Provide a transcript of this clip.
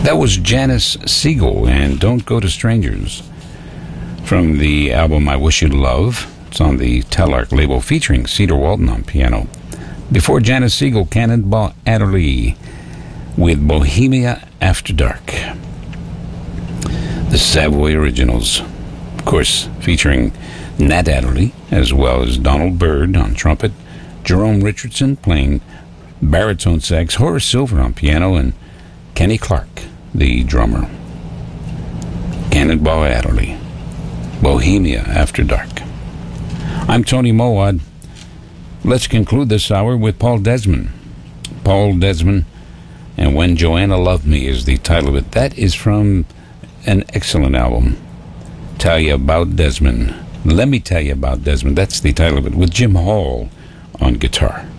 That was Janice Siegel and Don't Go to Strangers from the album I Wish You'd Love. It's on the Telarc label featuring Cedar Walton on piano. Before Janice Siegel, Cannonball Adderley with Bohemia After Dark. The Savoy Originals, of course, featuring Nat Adderley as well as Donald Byrd on trumpet, Jerome Richardson playing baritone sax, Horace Silver on piano, and Kenny Clark, the drummer. Cannonball Adderley, Bohemia After Dark. I'm Tony Mowat. Let's conclude this hour with Paul Desmond. Paul Desmond and When Joanna Loved Me is the title of it. That is from an excellent album. Tell You About Desmond. Let Me Tell You About Desmond. That's the title of it, with Jim Hall on guitar.